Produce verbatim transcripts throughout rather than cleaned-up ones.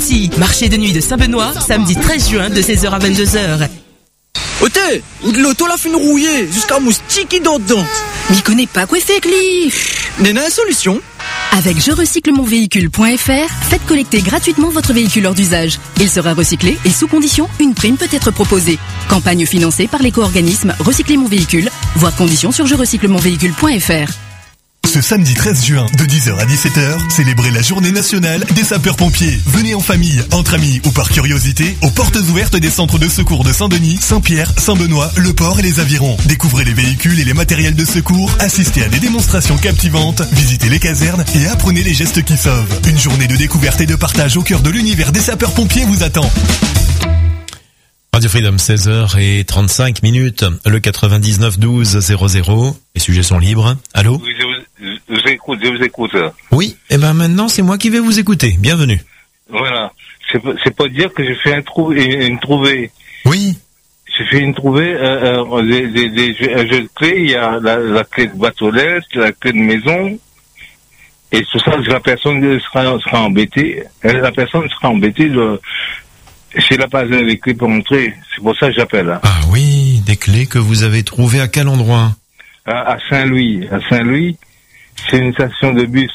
aussi. Marché de nuit de Saint-Benoît, samedi treize juin de seize heures à vingt-deux heures. Ote, ou de l'auto la fin rouillée, jusqu'à moustique qui dort dedans. M'y connais pas quoi fait, Cli. N'est-ce pas solution? Avec je recycle mon véhicule point f r, faites collecter gratuitement votre véhicule hors d'usage. Il sera recyclé et sous condition, une prime peut être proposée. Campagne financée par l'éco-organisme Recycler mon véhicule. Voir conditions sur je recycle mon véhicule point f r. Ce samedi treize juin, de dix heures à dix-sept heures, célébrez la journée nationale des sapeurs-pompiers. Venez en famille, entre amis ou par curiosité aux portes ouvertes des centres de secours de Saint-Denis, Saint-Pierre, Saint-Benoît, Le Port et les Avirons. Découvrez les véhicules et les matériels de secours, assistez à des démonstrations captivantes, visitez les casernes et apprenez les gestes qui sauvent. Une journée de découverte et de partage au cœur de l'univers des sapeurs-pompiers vous attend. Radio Freedom, seize heures trente-cinq minutes, le quatre-vingt-dix-neuf douze zéro zéro. Les sujets sont libres. Allô? Oui, je vous, je vous écoute, je vous écoute. Oui, et ben maintenant c'est moi qui vais vous écouter. Bienvenue. Voilà. C'est, c'est pas dire que j'ai fait un trou, une trouvée. Oui. J'ai fait une trouvée, euh, euh, des, des, des jeux, un jeu de clés. Il y a la, la clé de boîte aux lettres, la clé de maison. Et tout ça, la personne sera, sera embêtée. La personne sera embêtée de, c'est la base des clés pour montrer. C'est pour ça que j'appelle. Hein. Ah oui, des clés que vous avez trouvées à quel endroit? À, à Saint-Louis. À Saint-Louis, c'est une station de bus.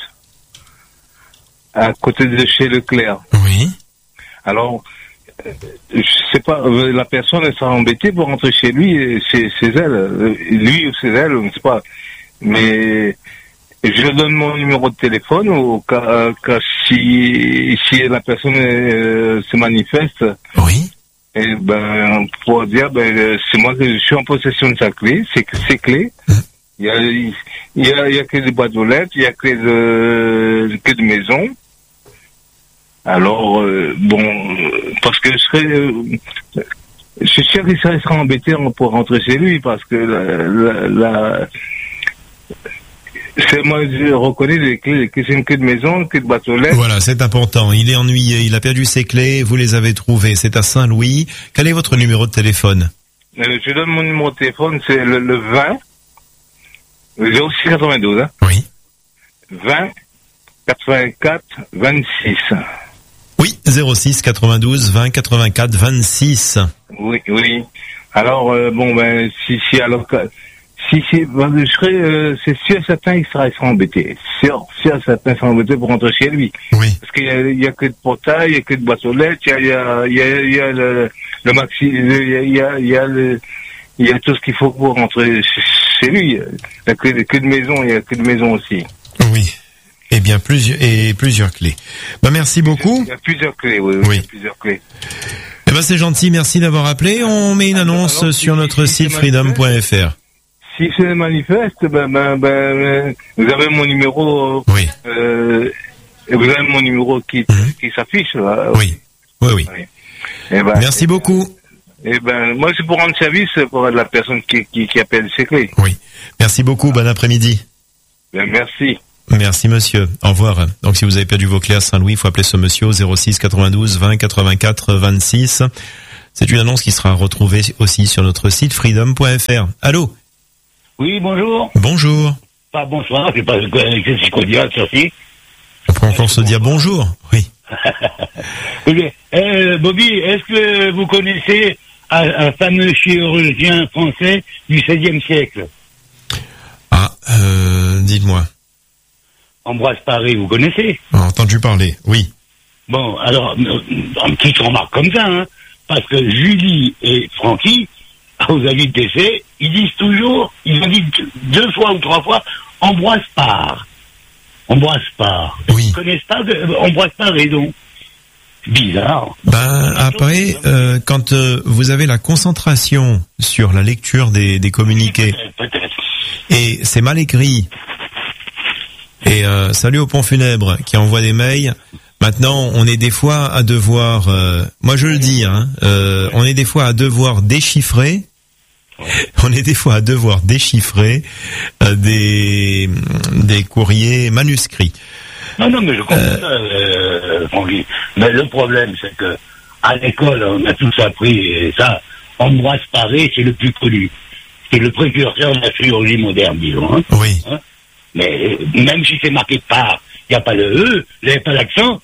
À côté de chez Leclerc. Oui. Alors, euh, je sais pas, euh, la personne elle sera embêtée pour rentrer chez lui, chez, chez elle. Euh, lui ou chez elle, je ne sais pas. Mais je donne mon numéro de téléphone au cas, euh, cas si, si la personne euh, se manifeste. Oui. Et ben, pour dire, ben, c'est moi que je suis en possession de sa clé, c'est ses clés. Mmh. Il y a, il y a, il y a que des boîtes aux lettres, il y a que de, que de maison. Alors, euh, bon, parce que je serais, euh, je suis sûr qu'il serait, serait embêté pour rentrer chez lui, parce que la, la, la c'est, moi, je reconnais les clés, que c'est une clé de maison, une clé de boîte aux lettres. Voilà, c'est important. Il est ennuyé, il a perdu ses clés, vous les avez trouvées. C'est à Saint-Louis. Quel est votre numéro de téléphone? euh, Je donne mon numéro de téléphone, c'est le, le vingt, zéro six quatre-vingt-douze, hein. Oui. vingt, quatre-vingt-quatre, vingt-six. Oui, zéro six quatre-vingt-douze vingt quatre-vingt-quatre vingt-six. Oui, oui. Alors, euh, bon, ben, si, si, alors, si, si, ben, je serais, euh, c'est sûr et certain qu'il sera, il sera embêté. Sûr, sûr et certain qu'il sera embêté pour rentrer chez lui. Oui. Parce qu'il y a, il y a que de portail, il y a que de boîte aux lettres, il y a, il y a, il y a, il y a le, le maxi, il y a, il y a, il y a le, il y a tout ce qu'il faut pour rentrer chez lui. Il y a que, que de maison, il y a que de maison aussi. Oui. Eh bien, plusieurs, et plusieurs clés. Bah, merci beaucoup. Il y a plusieurs clés, oui, oui. Oui. Il y a plusieurs clés. Eh ben, c'est gentil, merci d'avoir appelé. On met une annonce alors, alors, sur si, notre si, site si freedom point f r. Si c'est manifeste, ben, ben, ben, vous avez mon numéro, oui. euh, vous avez mon numéro qui, mmh. qui s'affiche, là. Oui. Oui, oui. oui. Eh ben, merci beaucoup. Eh ben, moi, c'est pour rendre service pour la personne qui, qui, qui appelle ses clés. Oui. Merci beaucoup, bon après-midi. Ben, merci. Merci monsieur, au revoir. Donc si vous avez perdu vos clés à Saint-Louis, il faut appeler ce monsieur au zéro six quatre-vingt-douze vingt quatre-vingt-quatre vingt-six. C'est une annonce qui sera retrouvée aussi sur notre site freedom point f r. Allô? Oui, bonjour. Bonjour. Pas bonsoir, c'est pas c'est quoi dire, Sophie. On peut encore se dire bonjour, oui. Oui, euh, Bobby, est-ce que vous connaissez un, un fameux chirurgien français du seizième siècle? Ah, euh, dites-moi. Ambroise Paré, vous connaissez? On a entendu parler, oui. Bon, alors, une petite remarque comme ça, hein, parce que Julie et Francky, aux avis de décès, ils disent toujours, ils ont dit deux fois ou trois fois, Ambroise Paré. Ambroise Paré. Oui. Ils ne connaissent pas de, Ambroise Paré, donc. Bizarre. Ben, après, euh, quand euh, vous avez la concentration sur la lecture des, des communiqués, peut-être, peut-être. Et c'est mal écrit, et euh, salut au pont funèbre qui envoie des mails. Maintenant, on est des fois à devoir, euh, moi je le dis, hein, euh, on est des fois à devoir déchiffrer, on est des fois à devoir déchiffrer euh, des des courriers manuscrits. Non, non, mais je comprends euh, ça, euh, Francky. Mais le problème, c'est que à l'école, on a tous appris, et ça, Ambroise Paré, c'est le plus connu. C'est le précurseur de la chirurgie moderne, disons. Hein. Oui. Hein. Mais même si c'est marqué par, il n'y a pas le E, il n'y a pas l'accent,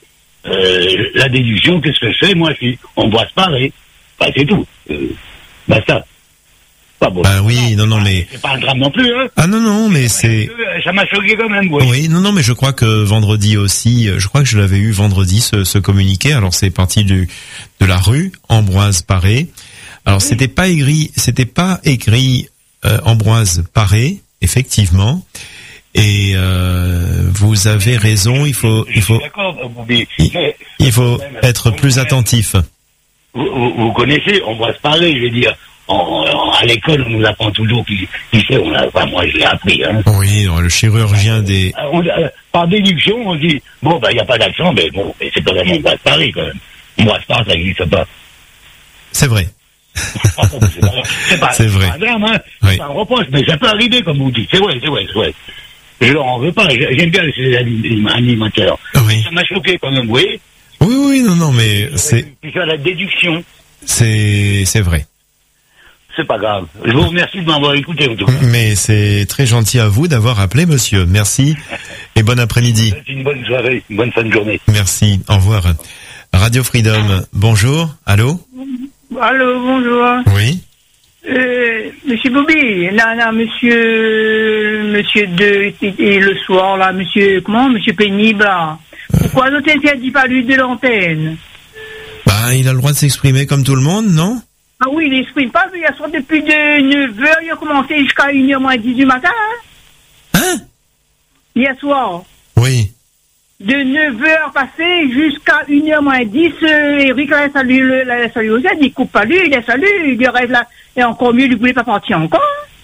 euh, la déduction, qu'est-ce que je fais? Moi, je suis, on doit se parler. Enfin, c'est tout. Euh, basta. Pas bon. Bah oui, non, non, mais... C'est pas un drame non plus, hein. Ah non, non, mais c'est... Ça m'a choqué quand même, oui. Oui, non, non, mais je crois que vendredi aussi, je crois que je l'avais eu vendredi, ce, ce communiqué. Alors, c'est parti du, de la rue Ambroise Paré. Alors, oui. c'était pas écrit, c'était pas écrit, euh, Ambroise Paré, effectivement. Et, euh, vous avez raison, il faut, il faut, il, il faut être plus attentif. Vous, vous, vous connaissez, Ambroise Paré, je veux dire. En, en, à l'école, on nous apprend toujours qui, qui sait, on a, enfin, moi je l'ai appris. Hein. Oui, le chirurgien des... On, euh, par déduction, on dit, bon, ben il n'y a pas d'accent, mais bon, mais c'est quand même Ambroise Paré, quand même. Ambroise Paré, ça n'existe pas. C'est vrai. c'est pas, c'est pas, c'est vrai. C'est pas un drame, hein. Oui. C'est pas un reproche, mais ça peut arriver, comme vous dites. C'est vrai, c'est vrai, c'est vrai. Je leur en veux pas, j'aime bien ces animateurs. Oui. Ça m'a choqué quand même, oui. Oui, oui, non, non, mais c'est... C'est ça, la déduction. C'est, c'est vrai. C'est pas grave. Je vous remercie de m'avoir écouté. En tout cas. Mais c'est très gentil à vous d'avoir appelé, monsieur. Merci et bon après-midi. C'est une bonne soirée, une bonne fin de journée. Merci. Au revoir. Radio Freedom. Bonjour. Allô. Allô. Bonjour. Oui. Euh, monsieur Bobby, là, là, monsieur, monsieur de, et le soir, là, monsieur, comment, monsieur Pénible, là. Pourquoi l'hôtel qui a dit pas lui de l'antenne? Bah, il a le droit de s'exprimer comme tout le monde, non? Ah oui, il n'exprime pas, mais il a sorti depuis de neuf heures, il a commencé jusqu'à une heure moins dix du matin. Hein? Hein? Hier soir. Oui. De neuf heures passées jusqu'à une heure moins dix, euh, Eric a salué, l'a salué aussi, il coupe pas lui, il a salué, il reste là, et encore mieux, il ne voulait pas partir encore.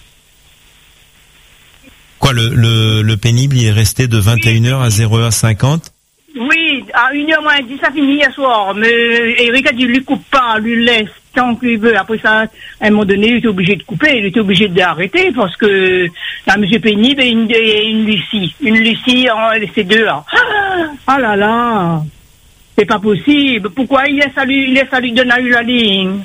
Quoi, le, le, le pénible, il est resté de vingt et une heures à zéro heure cinquante? Oui, à une heure moins dix, ça finit hier soir, mais Eric a dit, lui coupe pas, lui laisse. Tant qu'il veut. Après ça, à un moment donné, il était obligé de couper, il était obligé d'arrêter parce que là, monsieur Pénible et une, et une Lucie. Une Lucie, ces deux là. Ah là là, c'est pas possible. Pourquoi il laisse à lui, il laisse à lui donner la ligne?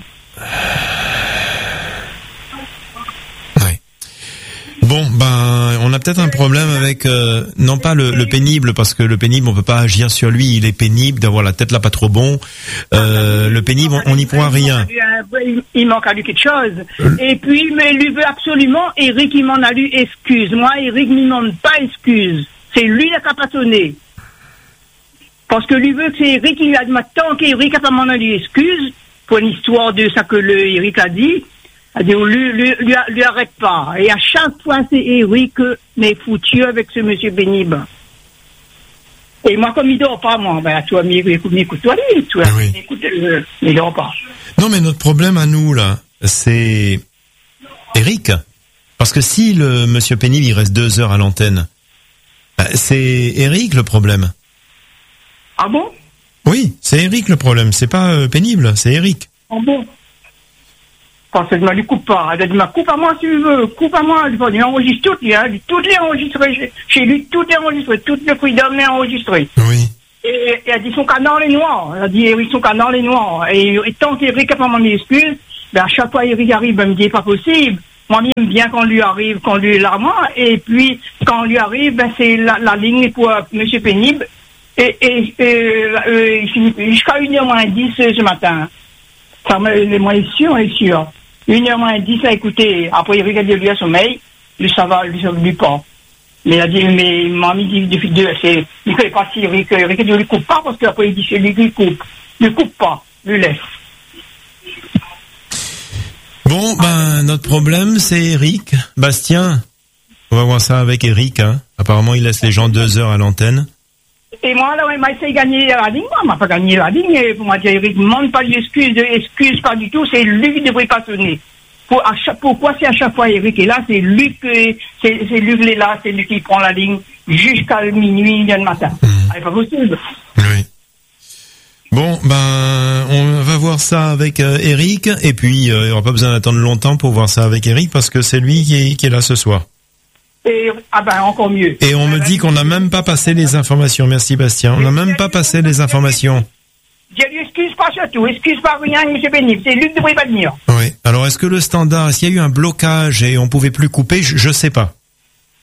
Bon, ben, on a peut-être un problème avec, euh, non pas le, le pénible, parce que le pénible, on peut pas agir sur lui, il est pénible, d'avoir la tête là pas trop bon. Euh, le pénible, on n'y pourra rien. Il manque à lui quelque chose. Et puis, mais lui veut absolument, Eric, il m'en a lu excuse. Moi, Eric ne demande pas excuse. C'est lui qui a capatonné. Parce que lui veut que c'est Eric, il a dit, tant qu'Eric a pas m'en a lu excuse, pour une histoire de ça que le Eric a dit, lui, lui, lui, lui arrête pas. Et à chaque fois, c'est Eric mais foutu avec ce monsieur pénible. Et moi, comme il dort pas, moi, ben, tu vois, écoute-toi, lui, tu vois, oui. écoute, euh, il dort pas. Non, mais notre problème à nous, là, c'est Eric. Parce que si le monsieur pénible, il reste deux heures à l'antenne, ben, c'est Eric le problème. Ah bon? Oui, c'est Eric le problème, c'est pas euh, pénible, c'est Eric. Ah bon? Parce que je ne lui coupe pas. Elle a dit, coupe à moi si tu veux, coupe à moi. Il enregistre toutes, il a dit, toutes les enregistrées chez, chez lui, toutes les enregistrées, toutes les Freedom les enregistrées. Oui. Et, et elle a dit, son canard est noir. Elle a dit, Eric, son canard est noir. Et, et tant qu'Eric n'a pas mon excuse, ben, à chaque fois Eric arrive, elle me dit, pas possible. Moi, j'aime bien quand lui arrive, quand lui est là, moi. Et puis, quand lui arrive, ben, c'est la, la ligne pour euh, monsieur pénible. Et, et, et euh, il finit jusqu'à une heure moins dix ce matin. Ça, les moyens sûrs, est sûr. Une heure moins dix à écouter. Après, il regarde lui à sommeil. Lui, ça va, lui, ça ne lui pas. Mais il a dit, mais mamie dit, depuis deux, c'est, il ne fait pas si Eric, Eric ne lui coupe pas parce qu'après, il dit, c'est lui qui coupe. Ne coupe pas, lui laisse. Bon, ben, notre problème, c'est Eric. Bastien, on va voir ça avec Eric, hein. Apparemment, il laisse les gens deux heures à l'antenne. Et moi, là, il m'a essayé de gagner la ligne. Moi, il m'a pas gagné la ligne. Et pour moi, dire, Eric, ne demande pas d'excuses, excuse pas du tout. C'est lui qui devrait pas sonner. Pour, à chaque, pourquoi c'est à chaque fois Eric est là, c'est lui que, c'est, c'est lui qui est là, c'est lui qui prend la ligne jusqu'à minuit, une heure du matin. Mmh. C'est pas possible. Oui. Bon, ben, on va voir ça avec euh, Eric. Et puis, euh, il n'y aura pas besoin d'attendre longtemps pour voir ça avec Eric parce que c'est lui qui est, qui est là ce soir. Et, ah ben, encore mieux. Et on ah me ben, dit qu'on n'a même pas passé les informations. Merci Bastien. On n'a même pas passé les informations. Je lui excuse pas surtout, excuse pas rien, monsieur Pénible. C'est lui qui ne devrait pas venir. Oui. Alors, est-ce que le standard, est-ce qu'il y a eu un blocage et on pouvait plus couper? Je, je sais pas.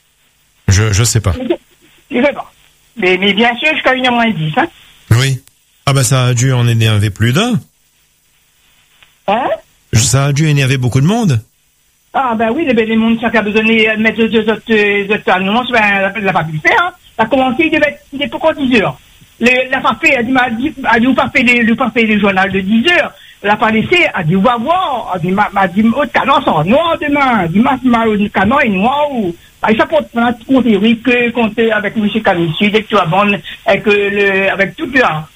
Je, je sais pas. Je sais pas. Mais, mais bien sûr, jusqu'à une heure moins dix, hein. Oui. Ah bah ça a dû en énerver plus d'un. Hein? Ça a dû énerver beaucoup de monde. Ah ben oui, ben, les mondes qui a besoin de mettre deux autres, deux autres annonces, ben elle n'a pas pu le faire. Hein. Elle a commencé, il devait être, il est pourquoi dix heures. Le, la pas fait, elle dit, m'a dit, elle dit, vous pas fait les, vous pas fait les journal de dix heures. Elle n'a pas laissé, elle dit, on va voir. Elle dit, m'a, m'a dit, oh, le canon sera noir demain. Elle dit, ma, ma, le canon est noir ou, ah, ça porte, contre Eric, contre, avec M. Camissu, dès que tu vas bon, avec le, avec tout là.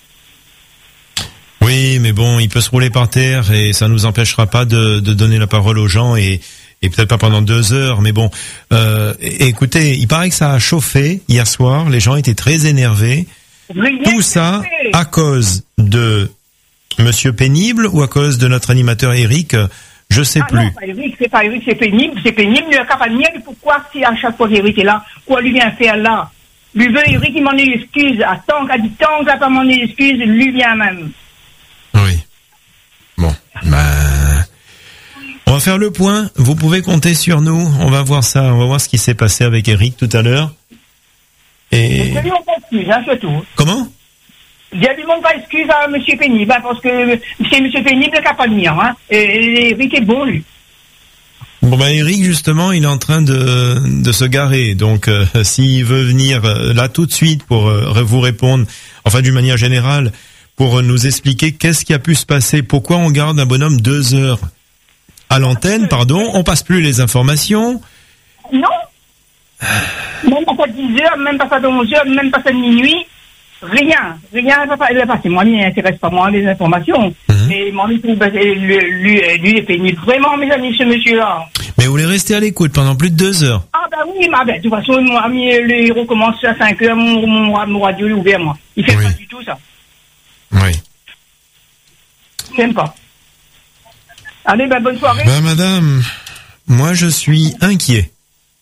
Oui, mais bon, il peut se rouler par terre et ça nous empêchera pas de, de donner la parole aux gens et, et peut-être pas pendant deux heures, mais bon, euh, écoutez, il paraît que ça a chauffé hier soir, les gens étaient très énervés. Rien Tout ça fait. À cause de Monsieur Pénible ou à cause de notre animateur Eric, je sais ah plus. Non, pas Eric, c'est pas Eric, c'est pénible, c'est pénible, il n'a pas de nier, pourquoi si à chaque fois Eric est là, quoi lui vient faire là? Lui veut Eric, il m'en est excuse, attends, qu'a dit tant qu'il n'a pas m'en est excuse, lui vient même. Oui. Bon, ben, on va faire le point. Vous pouvez compter sur nous. On va voir ça. On va voir ce qui s'est passé avec Eric tout à l'heure. Et. Je lui demande pas excuse, hein, c'est tout. Comment? Je lui demande pas excuse à Monsieur Pénible, hein, parce que c'est Monsieur Pénible qui n'a pas de mire, hein. Et Eric est bon, lui. Bon ben Eric justement il est en train de de se garer donc euh, s'il veut venir euh, là tout de suite pour euh, vous répondre enfin d'une manière générale pour nous expliquer qu'est-ce qui a pu se passer, pourquoi on garde un bonhomme deux heures à l'antenne, pardon, on passe plus les informations. Non. Même pas de dix heures, même pas de onze heures, même pas de minuit. Rien. Rien ne va pas. Moi, il n'intéresse pas moi les informations. Mm-hmm. Et moi, il trouve, lui, lui, lui, est pénible. Vraiment, mes amis, ce monsieur-là. Mais vous voulez rester à l'écoute pendant plus de deux heures. Ah, ben oui, mais ben, de toute façon, moi, le héros commence à cinq heures, mon, mon, mon radio est ouvert, moi. Il fait oui. Pas du tout ça. Oui. J'aime pas. Allez, ben, bonne soirée. Ben, madame, moi, je suis inquiet.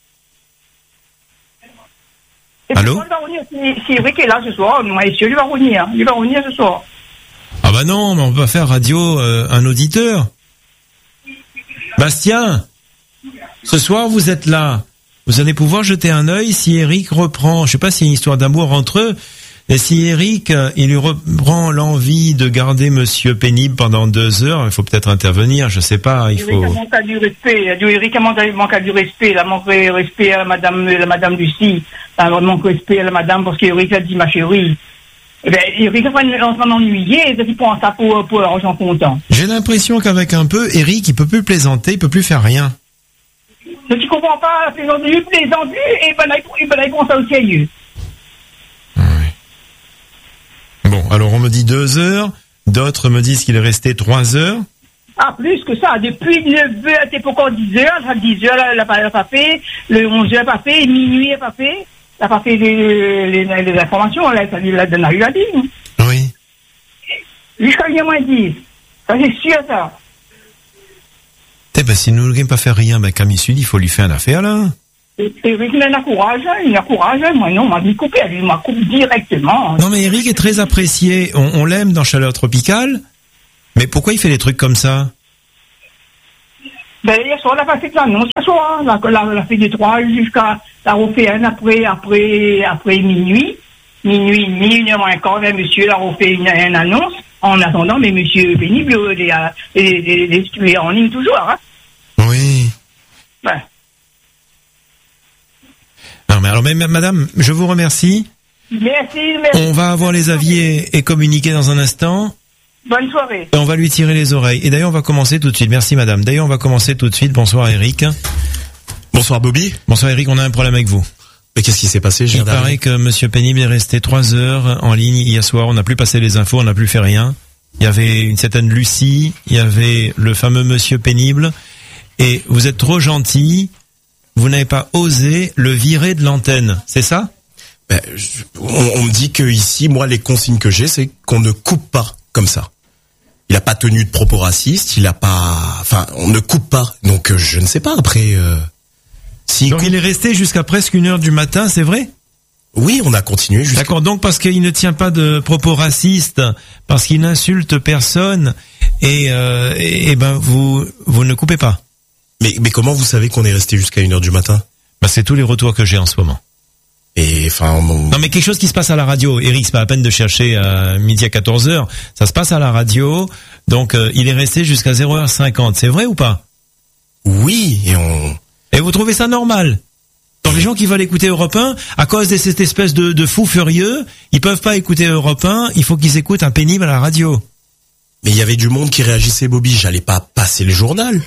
Et allô? Si Eric est là ce soir, moi, et lui va revenir. Il va revenir ce soir. Ah bah non, mais on peut pas faire radio euh, un auditeur. Bastien, ce soir, vous êtes là. Vous allez pouvoir jeter un œil si Eric reprend, je sais pas s'il y a une histoire d'amour entre eux, et si Eric, il lui reprend l'envie de garder Monsieur Pénible pendant deux heures, il faut peut-être intervenir, je sais pas, il Eric faut... Eric manque à du respect, Eric manque à du respect, il a manqué respect à madame, la madame Lucie, il a manqué respect à la madame parce qu'Eric a dit ma chérie. Eh ben, Eric est en train d'ennuyer, il prend ça pour, pour l'argent comptant. J'ai l'impression qu'avec un peu, Eric, il peut plus plaisanter, il peut plus faire rien. Mais tu comprends pas, plaisanter, lui plaisanter, et ben là, il prend ça au sérieux. Bon, alors on me dit deux heures, d'autres me disent qu'il est resté trois heures. Ah, plus que ça, depuis neuf heures, t'es pas encore dix heures, ça dix heures, elle n'a pas, pas fait, le onze heures, elle n'a pas fait, minuit, elle n'a pas fait, elle n'a pas fait les, les, les, les informations, elle a donné à la ligne. Oui. Jusqu'à moins dix, ça c'est sûr, ça. Eh ben, si nous ne voulons pas faire rien, ben, Camille Sud, il faut lui faire une affaire, là. Eric, il a courage, il a courage, moi non, on m'a dit couper, il m'a coupé directement. Non mais Eric est très apprécié, on, on l'aime dans Chaleur Tropicale, mais pourquoi il fait des trucs comme ça? Ben hier soir, la fait l'annonce, hier soir, la, la, la fait des trois jusqu'à, la refait un après, après, après minuit, minuit, minuit, une heure moins quart, ben, monsieur, la refait une, une annonce, en attendant, mais monsieur Pénible, les, les, les, les, les en ligne toujours, hein. Oui. Ben. Non, mais alors, mais, madame, je vous remercie. Merci, merci. On va avoir les avis et, et communiquer dans un instant. Bonne soirée. Et on va lui tirer les oreilles. Et d'ailleurs, on va commencer tout de suite. Merci, madame. D'ailleurs, on va commencer tout de suite. Bonsoir, Eric. Bonsoir, Bobby. Bonsoir, Eric. On a un problème avec vous. Mais qu'est-ce qui s'est passé? Il paraît que Monsieur Pénible est resté trois heures en ligne hier soir. On n'a plus passé les infos, on n'a plus fait rien. Il y avait une certaine Lucie, il y avait le fameux Monsieur Pénible. Et vous êtes trop gentil. Vous n'avez pas osé le virer de l'antenne, c'est ça? Ben, je, on, on me dit que ici, moi, les consignes que j'ai, c'est qu'on ne coupe pas comme ça. Il a pas tenu de propos racistes, il a pas, enfin, on ne coupe pas. Donc, euh, je ne sais pas. Après, euh, si donc coupe... il est resté jusqu'à presque une heure du matin, c'est vrai? Oui, on a continué. Jusqu'à... D'accord. Donc parce qu'il ne tient pas de propos racistes, parce qu'il n'insulte personne, et, euh, et, et ben vous, vous ne coupez pas. Mais, mais comment vous savez qu'on est resté jusqu'à une heure du matin? Bah, c'est tous les retours que j'ai en ce moment. Et enfin, on... Non, mais quelque chose qui se passe à la radio. Eric, c'est pas la peine de chercher à midi à quatorze heures. Ça se passe à la radio. Donc, euh, il est resté jusqu'à zéro heure cinquante. C'est vrai ou pas? Oui, et on... Et vous trouvez ça normal? Donc, les gens qui veulent écouter Europe un, à cause de cette espèce de, de fous furieux, ils peuvent pas écouter Europe un, il faut qu'ils écoutent un pénible à la radio. Mais il y avait du monde qui réagissait, Bobby. J'allais pas passer le journal.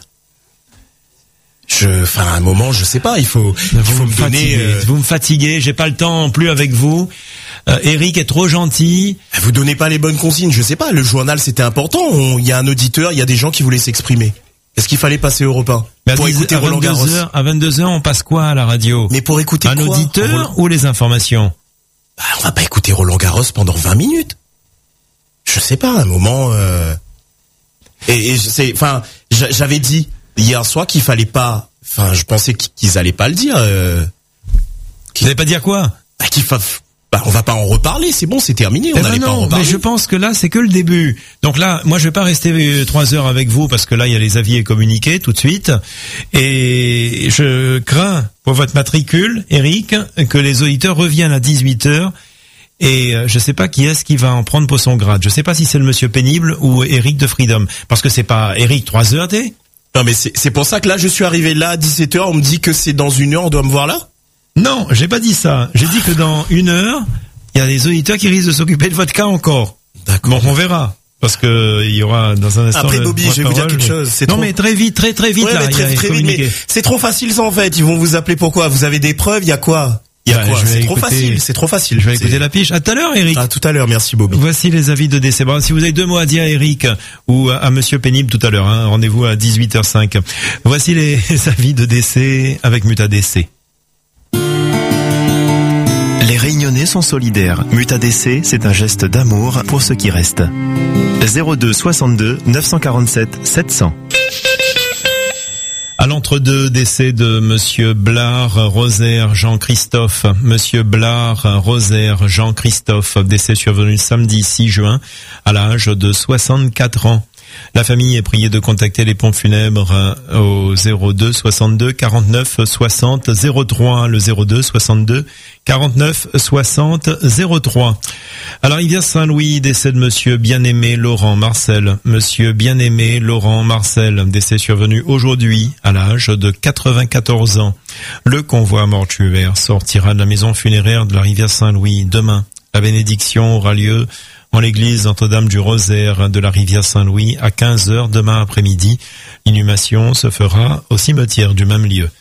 Je, enfin, à un moment, je sais pas, il faut, il vous faut me me donner. Fatiguez, Euh... Vous me fatiguez, j'ai pas le temps plus avec vous. Euh, Eric est trop gentil. Vous donnez pas les bonnes consignes, je sais pas. Le journal, c'était important. Il y a un auditeur, il y a des gens qui voulaient s'exprimer. Est-ce qu'il fallait passer Europe un Mais pour à dix, écouter à Roland Garros? vingt-deux heures, à vingt-deux heures, on passe quoi à la radio? Mais pour écouter un quoi? auditeur Roland... ou les informations? Bah, on va pas écouter Roland Garros pendant vingt minutes. Je sais pas, à un moment. Euh... Et, et c'est, enfin, j'avais dit hier soir qu'il fallait pas. Enfin, je pensais qu'ils allaient pas le dire. Euh... Vous n'allez pas dire quoi? Bah, qu'il fa... bah, on va pas en reparler, c'est bon, c'est terminé, on eh n'allait ben pas en non, reparler. mais je pense que là, c'est que le début. Donc là, moi, je vais pas rester trois heures avec vous parce que là, il y a les avis et communiqués tout de suite. Et je crains pour votre matricule, Eric, que les auditeurs reviennent à dix-huit heures. Et je sais pas qui est-ce qui va en prendre pour son grade. Je sais pas si c'est le monsieur pénible ou Eric de Freedom. Parce que c'est pas Eric trois heures, t'es? Non, mais c'est, c'est pour ça que là, je suis arrivé là à dix-sept heures, on me dit que c'est dans une heure, on doit me voir là? Non, j'ai pas dit ça. J'ai dit que dans une heure, il y a des auditeurs qui risquent de s'occuper de votre cas encore. D'accord. Bon, on verra. Parce que il y aura dans un instant. Après, le Bobby, je vais vous dire quelque chose. C'est non, trop... mais très vite, très très vite ouais, là. mais très, il y a très vite, communiqué. mais c'est trop facile ça en fait. Ils vont vous appeler pourquoi? Vous avez des preuves? Il y a quoi? Il y a Ouais, quoi? je vais C'est trop écouter- facile. C'est trop facile. Je vais C'est- écouter la piche. À tout à l'heure, Eric. À tout à l'heure. Merci, Bobby. Voici les avis de décès. Bon, si vous avez deux mots à dire à Eric ou à, à Monsieur Pénible tout à l'heure, hein, rendez-vous à dix-huit heures cinq. Voici les avis de décès avec Muta D C. Les Réunionnais sont solidaires. Muta D C, c'est un geste d'amour pour ceux qui restent. zéro deux soixante-deux neuf cent quarante-sept sept cents. À l'entre-deux, décès de Monsieur Blard, Rosaire, Jean-Christophe. Monsieur Blard, Rosaire, Jean-Christophe, décès survenu samedi six juin, à l'âge de soixante-quatre ans. La famille est priée de contacter les pompes funèbres au zéro deux soixante-deux quarante-neuf soixante zéro trois, le zéro deux soixante-deux quarante-neuf soixante zéro trois. À la rivière Saint-Louis, décès de Monsieur Bien-Aimé Laurent Marcel. Monsieur Bien-Aimé Laurent Marcel, décès survenu aujourd'hui à l'âge de quatre-vingt-quatorze ans. Le convoi mortuaire sortira de la maison funéraire de la rivière Saint-Louis demain. La bénédiction aura lieu en l'église Notre-Dame du Rosaire de la rivière Saint-Louis à quinze heures demain après-midi. L'inhumation se fera au cimetière du même lieu.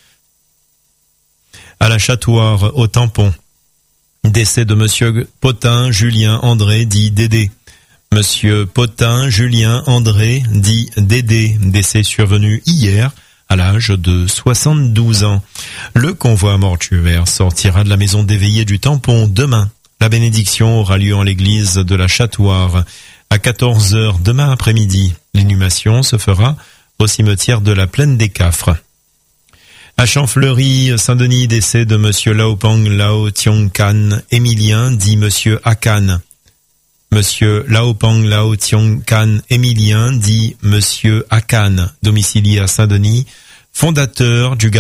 À la Châtoire, au Tampon, décès de Monsieur Potin Julien André, dit Dédé. Monsieur Potin Julien André, dit Dédé, décès survenu hier à l'âge de soixante-douze ans. Le convoi mortuaire sortira de la maison d'éveillé du Tampon demain. La bénédiction aura lieu en l'église de la Châtoire à quatorze heures demain après-midi. L'inhumation se fera au cimetière de la Plaine des Cafres. À Champfleury, Saint-Denis, décès de Monsieur Laopang Lao Tiong Kan Émilien, dit Monsieur Akan. Monsieur Laopang Lao Tiong Kan Émilien, dit Monsieur Akan, domicilié à Saint-Denis, fondateur du